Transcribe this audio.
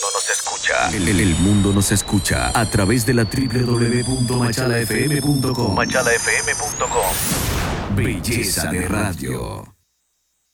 nos escucha. El mundo nos escucha a través de la www.machalafm.com. Machalafm.com. Belleza de radio.